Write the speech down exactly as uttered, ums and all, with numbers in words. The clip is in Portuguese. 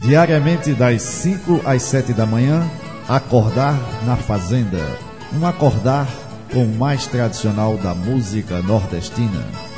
Diariamente das cinco às sete da manhã, Acordar na Fazenda. Um acordar com o mais tradicional da música nordestina.